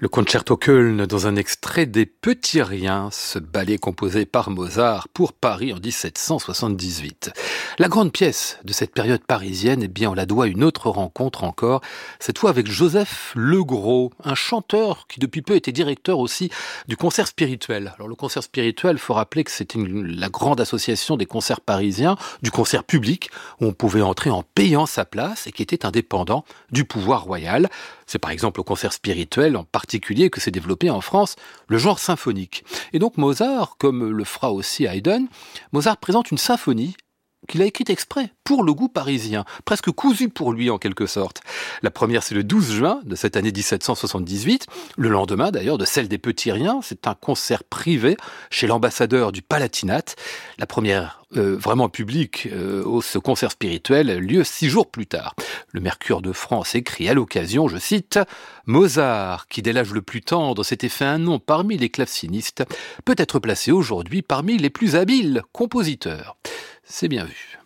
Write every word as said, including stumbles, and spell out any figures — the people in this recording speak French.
Le Concerto Köln dans un extrait des Petits Riens, ce ballet composé par Mozart pour Paris en dix-sept cent soixante-dix-huit. La grande pièce de cette période parisienne, eh bien, on la doit à une autre rencontre encore, cette fois avec Joseph Legros, un chanteur qui depuis peu était directeur aussi du concert spirituel. Alors le concert spirituel, il faut rappeler que c'était une, la grande association des concerts parisiens, du concert public, où on pouvait entrer en payant sa place et qui était indépendant du pouvoir royal. C'est par exemple au concert spirituel en particulier que s'est développé en France le genre symphonique. Et donc Mozart, comme le fera aussi Haydn, Mozart présente une symphonie qu'il a écrite exprès pour le goût parisien, presque cousue pour lui en quelque sorte. La première, c'est le douze juin de cette année dix-sept cent soixante-dix-huit, le lendemain d'ailleurs de celle des Petits Riens. C'est un concert privé chez l'ambassadeur du Palatinat. La première, euh, vraiment publique, euh, ce concert spirituel a lieu six jours plus tard. Le Mercure de France écrit à l'occasion, je cite, « Mozart, qui dès l'âge le plus tendre s'était fait un nom parmi les clavecinistes, peut être placé aujourd'hui parmi les plus habiles compositeurs. » C'est bien vu.